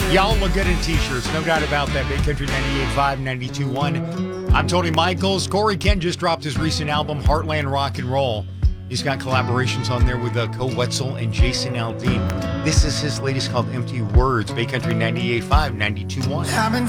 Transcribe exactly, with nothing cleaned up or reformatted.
Y'all look good in t-shirts, no doubt about that. Bay Country ninety-eight point five, ninety-two point one. I'm Tony Michaels. Corey Kent just dropped his recent album, Heartland Rock and Roll. He's got collaborations on there with uh, Co Wetzel and Jason Aldean. This is his latest called Empty Words. Bay Country ninety-eight point five, ninety-two point one. I'm in